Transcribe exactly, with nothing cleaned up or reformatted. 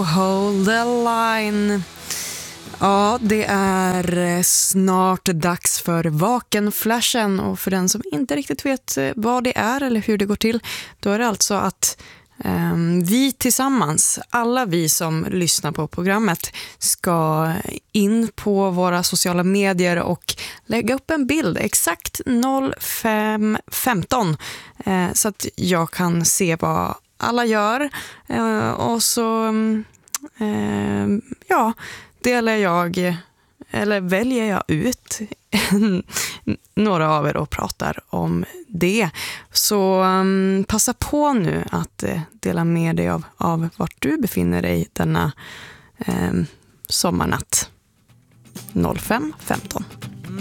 Hold the line. Ja, det är snart dags för Vakenflashen, och för den som inte riktigt vet vad det är eller hur det går till, då är det alltså att um, vi tillsammans, alla vi som lyssnar på programmet, ska in på våra sociala medier och lägga upp en bild exakt noll fem femton eh, så att jag kan se vad alla gör, eh, och så eh, ja, delar jag eller väljer jag ut några av er och pratar om det. Så um, passa på nu att uh, dela med dig av, av vart du befinner dig denna um, sommarnatt noll fem femton.